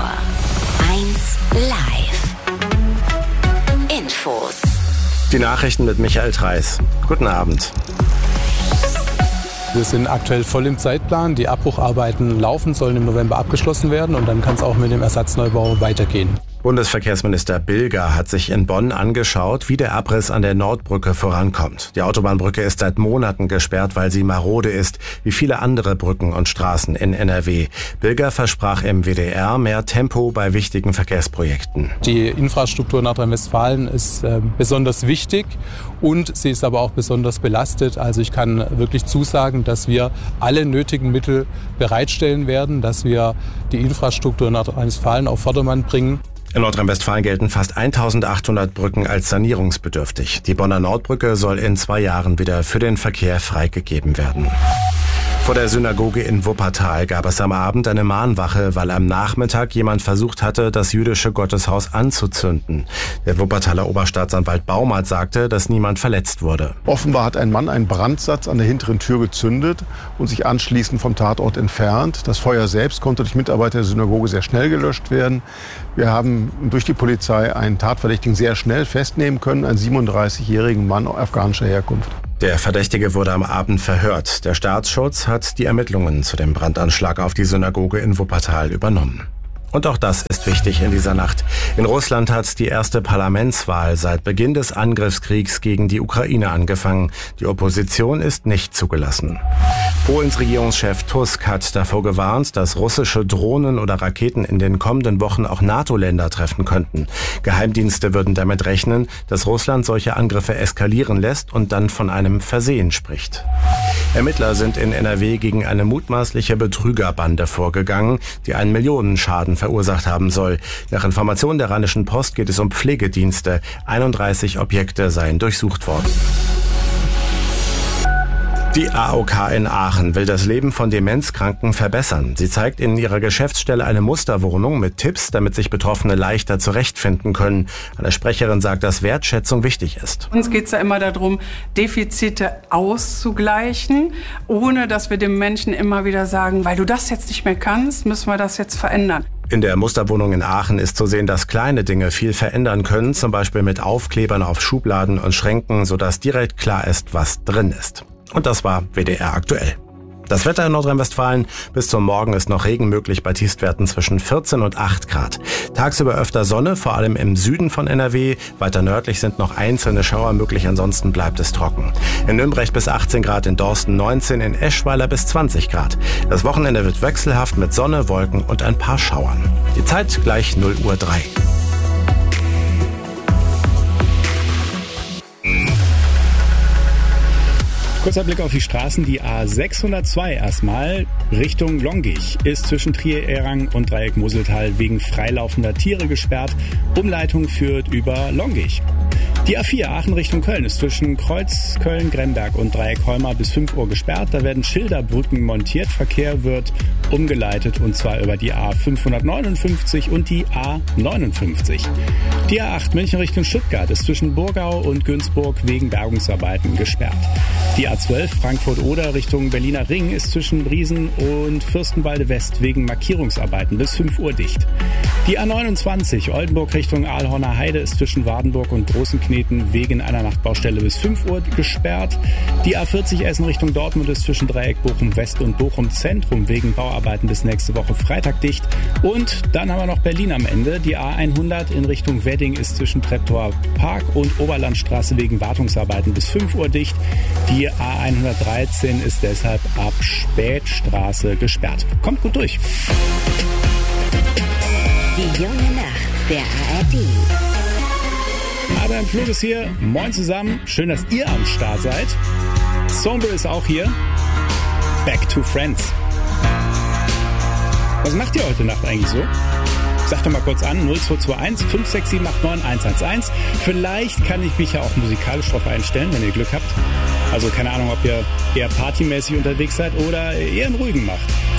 1 Live. Infos. Die Nachrichten mit Michael Treis. Guten Abend. Wir sind aktuell voll im Zeitplan. Die Abbrucharbeiten laufen, sollen im November abgeschlossen werden und dann kann es auch mit dem Ersatzneubau weitergehen. Bundesverkehrsminister Bilger hat sich in Bonn angeschaut, wie der Abriss an der Nordbrücke vorankommt. Die Autobahnbrücke ist seit Monaten gesperrt, weil sie marode ist, wie viele andere Brücken und Straßen in NRW. Bilger versprach im WDR mehr Tempo bei wichtigen Verkehrsprojekten. Die Infrastruktur Nordrhein-Westfalen ist besonders wichtig und sie ist aber auch besonders belastet. Also ich kann wirklich zusagen, dass wir alle nötigen Mittel bereitstellen werden, dass wir die Infrastruktur Nordrhein-Westfalen auf Vordermann bringen. In Nordrhein-Westfalen gelten fast 1800 Brücken als sanierungsbedürftig. Die Bonner Nordbrücke soll in 2 Jahren wieder für den Verkehr freigegeben werden. Vor der Synagoge in Wuppertal gab es am Abend eine Mahnwache, weil am Nachmittag jemand versucht hatte, das jüdische Gotteshaus anzuzünden. Der Wuppertaler Oberstaatsanwalt Baumert sagte, dass niemand verletzt wurde. Offenbar hat ein Mann einen Brandsatz an der hinteren Tür gezündet und sich anschließend vom Tatort entfernt. Das Feuer selbst konnte durch Mitarbeiter der Synagoge sehr schnell gelöscht werden. Wir haben durch die Polizei einen Tatverdächtigen sehr schnell festnehmen können, einen 37-jährigen Mann afghanischer Herkunft. Der Verdächtige wurde am Abend verhört. Der Staatsschutz hat die Ermittlungen zu dem Brandanschlag auf die Synagoge in Wuppertal übernommen. Und auch das ist wichtig in dieser Nacht. In Russland hat die erste Parlamentswahl seit Beginn des Angriffskriegs gegen die Ukraine angefangen. Die Opposition ist nicht zugelassen. Polens Regierungschef Tusk hat davor gewarnt, dass russische Drohnen oder Raketen in den kommenden Wochen auch NATO-Länder treffen könnten. Geheimdienste würden damit rechnen, dass Russland solche Angriffe eskalieren lässt und dann von einem Versehen spricht. Ermittler sind in NRW gegen eine mutmaßliche Betrügerbande vorgegangen, die einen Millionenschaden verursacht haben soll. Nach Informationen der Rheinischen Post geht es um Pflegedienste. 31 Objekte seien durchsucht worden. Die AOK in Aachen will das Leben von Demenzkranken verbessern. Sie zeigt in ihrer Geschäftsstelle eine Musterwohnung mit Tipps, damit sich Betroffene leichter zurechtfinden können. Eine Sprecherin sagt, dass Wertschätzung wichtig ist. Uns geht es ja immer darum, Defizite auszugleichen, ohne dass wir dem Menschen immer wieder sagen, weil du das jetzt nicht mehr kannst, müssen wir das jetzt verändern. In der Musterwohnung in Aachen ist zu sehen, dass kleine Dinge viel verändern können, zum Beispiel mit Aufklebern auf Schubladen und Schränken, sodass direkt klar ist, was drin ist. Und das war WDR aktuell. Das Wetter in Nordrhein-Westfalen: bis zum Morgen ist noch Regen möglich bei Tiefstwerten zwischen 14 und 8 Grad. Tagsüber öfter Sonne, vor allem im Süden von NRW. Weiter nördlich sind noch einzelne Schauer möglich, ansonsten bleibt es trocken. In Nürnberg bis 18 Grad, in Dorsten 19, in Eschweiler bis 20 Grad. Das Wochenende wird wechselhaft mit Sonne, Wolken und ein paar Schauern. Die Zeit gleich 0:03 Uhr. Kurzer Blick auf die Straßen. Die A602 erstmal Richtung Longich ist zwischen Trier-Erang und Dreieck-Moseltal wegen freilaufender Tiere gesperrt. Umleitung führt über Longich. Die A4 Aachen Richtung Köln ist zwischen Kreuz Köln-Gremberg und Dreieck-Holmer bis 5 Uhr gesperrt. Da werden Schilderbrücken montiert. Verkehr wird umgeleitet und zwar über die A559 und die A59. Die A8 München Richtung Stuttgart ist zwischen Burgau und Günzburg wegen Bergungsarbeiten gesperrt. Die A12 Frankfurt-Oder Richtung Berliner Ring ist zwischen Briesen und Fürstenwalde West wegen Markierungsarbeiten bis 5 Uhr dicht. Die A29 Oldenburg Richtung Aalhorner Heide ist zwischen Wardenburg und Großenkneten wegen einer Nachtbaustelle bis 5 Uhr gesperrt. Die A40 Essen Richtung Dortmund ist zwischen Dreieck Bochum West und Bochum Zentrum wegen Bauarbeiten bis nächste Woche Freitag dicht. Und dann haben wir noch Berlin am Ende. Die A100 in Richtung Wedding ist zwischen Treptower Park und Oberlandstraße wegen Wartungsarbeiten bis 5 Uhr dicht. Die A113 ist deshalb ab Spätstraße gesperrt. Kommt gut durch. Die junge Nacht der ARD. Aber im Flug ist hier. Moin zusammen. Schön, dass ihr am Start seid. Sombre ist auch hier. Back to Friends. Was macht ihr heute Nacht eigentlich so? Sagt doch mal kurz an, 0221 56789 111. Vielleicht kann ich mich ja auch musikalisch drauf einstellen, wenn ihr Glück habt. Also keine Ahnung, ob ihr eher partymäßig unterwegs seid oder eher einen ruhigen macht.